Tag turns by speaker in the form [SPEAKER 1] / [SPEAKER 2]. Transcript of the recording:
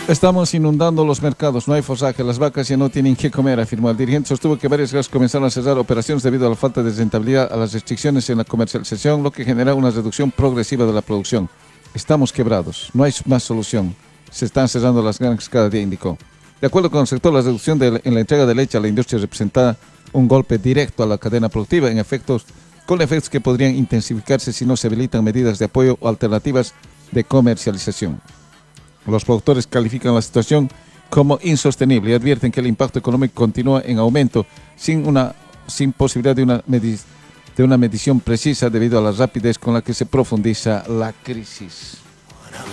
[SPEAKER 1] Estamos inundando los mercados, no hay forraje, las vacas ya no tienen qué comer, afirmó. El dirigente sostuvo que varias granjas comenzaron a cerrar operaciones debido a la falta de rentabilidad, a las restricciones en la comercialización, lo que genera una reducción progresiva de la producción. Estamos quebrados, no hay más solución. Se están cerrando las granjas cada día, indicó. De acuerdo con el sector, la reducción en la entrega de leche a la industria representa un golpe directo a la cadena productiva, con efectos que podrían intensificarse si no se habilitan medidas de apoyo o alternativas de comercialización. Los productores califican la situación como insostenible y advierten que el impacto económico continúa en aumento sin posibilidad de una medición precisa debido a la rapidez con la que se profundiza la crisis.